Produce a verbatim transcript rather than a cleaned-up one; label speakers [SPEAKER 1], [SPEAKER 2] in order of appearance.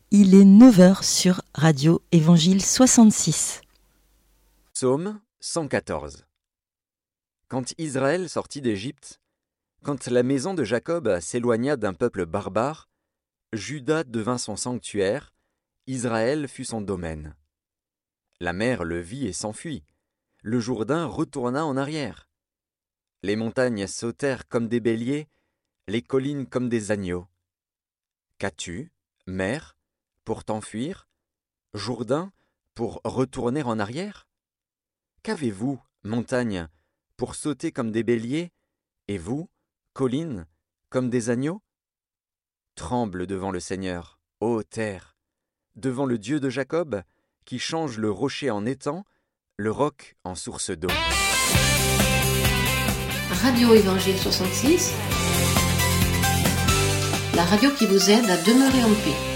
[SPEAKER 1] Il est neuf heures sur Radio Évangile soixante-six.
[SPEAKER 2] Psaume cent quatorze. Quand Israël sortit d'Égypte, quand la maison de Jacob s'éloigna d'un peuple barbare, Juda devint son sanctuaire, Israël fut son domaine. La mer le vit et s'enfuit, le Jourdain retourna en arrière. Les montagnes sautèrent comme des béliers, les collines comme des agneaux. Qu'as-tu, mer, pour t'enfuir, Jourdain, pour retourner en arrière? Qu'avez-vous, montagne, pour sauter comme des béliers, et vous, collines, comme des agneaux? Tremble devant le Seigneur, ô terre, devant le Dieu de Jacob, qui change le rocher en étang, le roc en source d'eau.
[SPEAKER 3] Radio Évangile soixante-six, la radio qui vous aide à demeurer en paix.